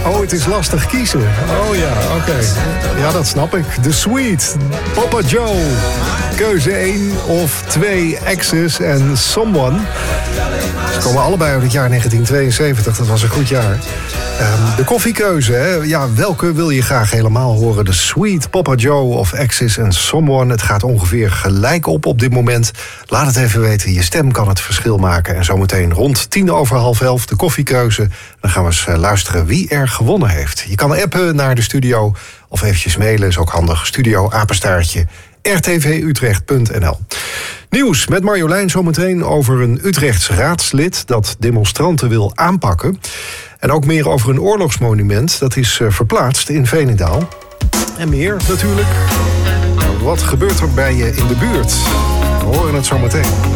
Oh, het is lastig kiezen. Oh ja, oké. Ja, dat snap ik. The Sweet, Papa Joe. Keuze 1 of 2, Exes en Someone. Ze komen allebei uit het jaar 1972. Dat was een goed jaar. De koffiekeuze, hè? Ja, welke wil je graag helemaal horen? The Sweet, Papa Joe of Exes and Someone? Het gaat ongeveer gelijk op dit moment. Laat het even weten, je stem kan het verschil maken. En zometeen rond 11:10 de koffiekeuze. Dan gaan we eens luisteren wie er gewonnen heeft. Je kan appen naar de studio of eventjes mailen, is ook handig. studio@rtvutrecht.nl. Nieuws met Marjolein zometeen over een Utrechts raadslid dat demonstranten wil aanpakken. En ook meer over een oorlogsmonument dat is verplaatst in Veenendaal. En meer natuurlijk. Wat gebeurt er bij je in de buurt? We horen het zometeen.